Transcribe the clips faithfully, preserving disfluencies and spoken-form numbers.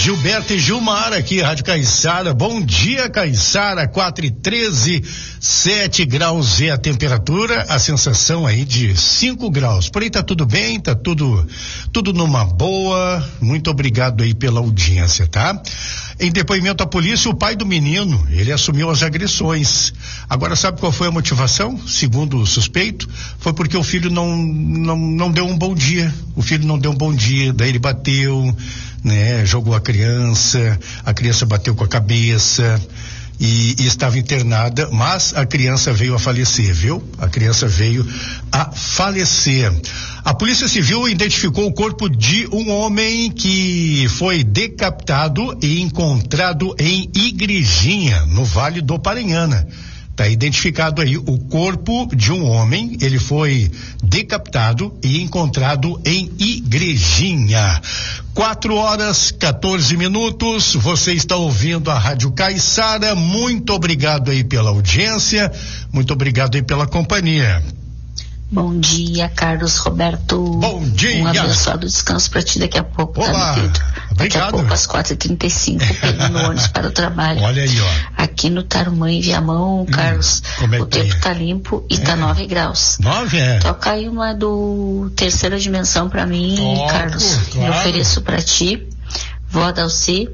Gilberto e Gilmar aqui, Rádio Caiçara. Bom dia, Caiçara, quatro e treze, sete graus é a temperatura, a sensação aí de cinco graus. Por aí tá tudo bem, tá tudo, tudo numa boa. Muito obrigado aí pela audiência, tá? Em depoimento à polícia, o pai do menino, ele assumiu as agressões. Agora, sabe qual foi a motivação? Segundo o suspeito, foi porque o filho não, não, não deu um bom dia. O filho não deu um bom dia, daí ele bateu, né? Jogou a criança, a criança bateu com a cabeça e, e estava internada, mas a criança veio a falecer, viu? A criança veio a falecer. A Polícia Civil identificou o corpo de um homem que foi decapitado e encontrado em Igrejinha, no Vale do Paranhana. Está identificado aí o corpo de um homem, ele foi decapitado e encontrado em Igrejinha. Quatro horas, quatorze minutos, você está ouvindo a Rádio Caiçara. Muito obrigado aí pela audiência, muito obrigado aí pela companhia. Bom dia, Carlos Roberto. Bom dia. Um abençoado descanso para ti daqui a pouco, Olá. Tá, meu querido? Daqui Obrigado. a pouco, às quatro e trinta e cinco, pegando o ônibus para o trabalho. Olha aí, ó. Aqui no Tarumã, em Viamão, Carlos, hum, é o que tempo é? tá limpo e é. tá nove graus. Nove, é? Toca aí uma do Terceira Dimensão para mim, Toco, Carlos. claro. Eu ofereço para ti, vó Dalci,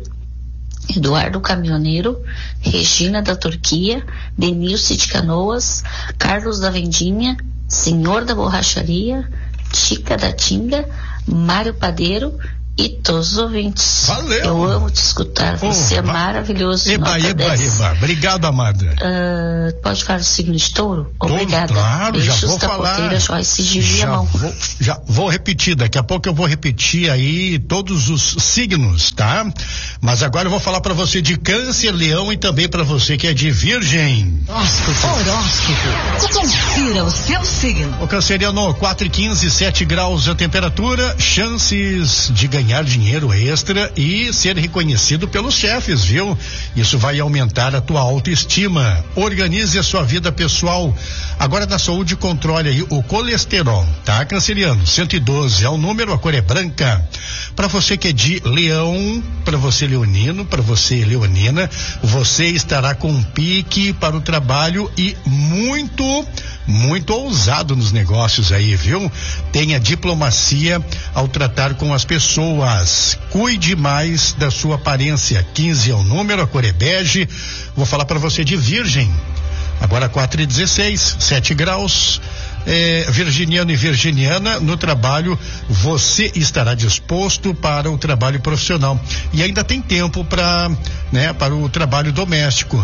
Eduardo Caminhoneiro, Regina da Turquia, Denilce de Canoas, Carlos da Vendinha, Senhor da Borracharia, Chica da Tinga, Mário Padeiro e todos os ouvintes. Valeu. Eu amo te escutar, você oh, é maravilhoso. Eba, eba, eba. Obrigado, amada. Uh, pode falar do signo de touro? Obrigada. Claro, Beijos já vou da falar. Porteira, Joyce de já Viamão. vou, já vou repetir, daqui a pouco eu vou repetir aí todos os signos, tá? Mas agora eu vou falar pra você de Câncer, Leão e também pra você que é de Virgem. Horóscopo. Horóscopo. Confira o seu signo. O canceriano, quatro e quinze, sete graus a temperatura, chances de ganhar dinheiro extra e ser reconhecido pelos chefes, viu? Isso vai aumentar a tua autoestima. Organize a sua vida pessoal. Agora na saúde, controle aí o colesterol, tá, canceriano? cento e doze é o número, a cor é branca. Para você que é de Leão, para você leonino, para você leonina, você estará com um pique para o trabalho e muito, muito ousado nos negócios aí, viu? Tenha diplomacia ao tratar com as pessoas. Cuide mais da sua aparência. quinze é o número, a cor é bege. Vou falar para você de Virgem. Agora quatro e dezesseis, sete graus. É, virginiano e virginiana, no trabalho você estará disposto para o trabalho profissional e ainda tem tempo para, né, para o trabalho doméstico.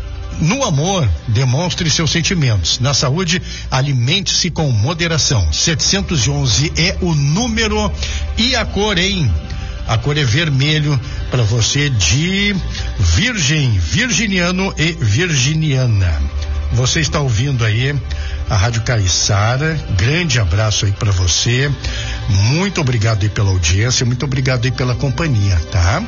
No amor, demonstre seus sentimentos. Na saúde, alimente-se com moderação. setecentos e onze é o número e a cor, hein? A cor é vermelho para você de Virgem, virginiano e virginiana. Você está ouvindo aí a Rádio Caiçara. Grande abraço aí para você. Muito obrigado aí pela audiência, muito obrigado aí pela companhia, tá?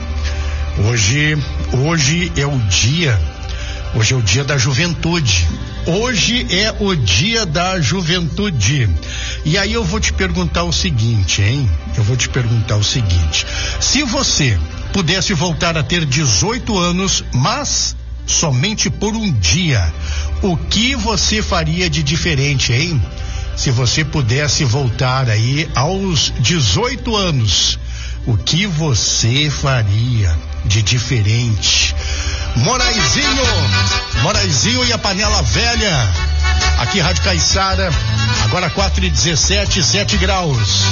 Hoje, hoje é o dia Hoje é o dia da juventude. Hoje é o dia da juventude. E aí eu vou te perguntar o seguinte, hein? Eu vou te perguntar o seguinte. Se você pudesse voltar a ter dezoito anos, mas somente por um dia, o que você faria de diferente, hein? Se você pudesse voltar aí aos dezoito anos, o que você faria de diferente? Moraizinho, Moraizinho e a Panela Velha. Aqui Rádio Caiçara, agora quatro e dezessete, sete graus.